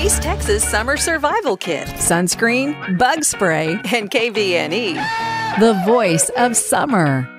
East Texas Summer Survival Kit, sunscreen, bug spray, and KVNE. The voice of summer.